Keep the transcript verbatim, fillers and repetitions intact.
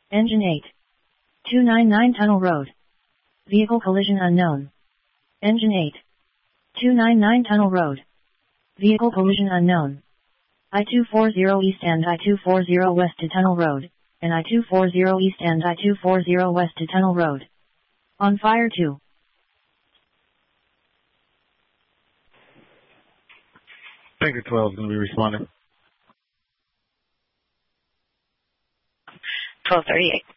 Engine eight. two ninety-nine Tunnel Road. Vehicle collision unknown. Engine eight. two ninety-nine Tunnel Road. Vehicle collision unknown. I two forty East and I two forty West to Tunnel Road, and I two forty East and I two forty West to Tunnel Road. On fire two. Tanker twelve is going to be responding. twelve thirty-eight.